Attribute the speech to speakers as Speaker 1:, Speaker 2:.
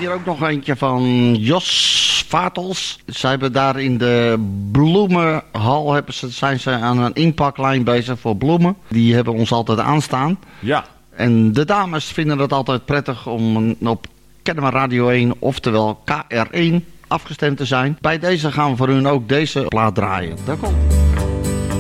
Speaker 1: hier ook nog eentje van Jos Vaartels. Ze hebben daar in de bloemenhal zijn ze aan een inpaklijn bezig voor bloemen. Die hebben ons altijd aanstaan.
Speaker 2: Ja.
Speaker 1: En de dames vinden het altijd prettig om op Kennemer Radio 1, oftewel KR1, afgestemd te zijn. Bij deze gaan we voor hun ook deze plaat draaien. Daar komt.